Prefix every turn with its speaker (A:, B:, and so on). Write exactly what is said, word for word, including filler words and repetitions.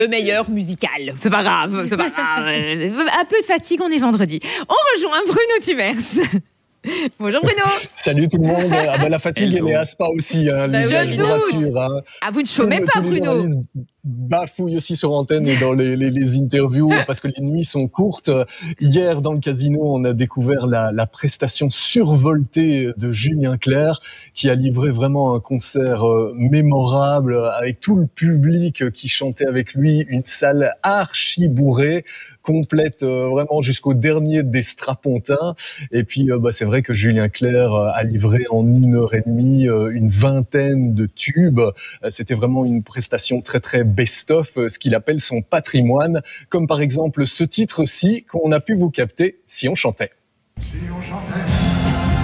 A: le meilleur musical. C'est pas grave, c'est pas grave. Un peu de fatigue, on est vendredi. On rejoint Bruno Thumers. Bonjour Bruno.
B: Salut tout le monde. Ah ben, la fatigue, elle est à Spa aussi. Hein,
A: bah,
B: Lisa,
A: je
B: je vous rassure. Hein.
A: Ah, vous ne chômez pas, Bruno.
B: Bafouille aussi sur antenne et dans les, les, les interviews parce que les nuits sont courtes. Hier, dans le casino, on a découvert la, la prestation survoltée de Julien Clerc qui a livré vraiment un concert euh, mémorable avec tout le public qui chantait avec lui, une salle archi bourrée, complète euh, vraiment jusqu'au dernier des strapontins. Et puis, euh, bah, c'est vrai que Julien Clerc a livré en une heure et demie euh, une vingtaine de tubes. C'était vraiment une prestation très, très best-of, ce qu'il appelle son patrimoine, comme par exemple ce titre-ci qu'on a pu vous capter si on chantait.
C: Si on chantait.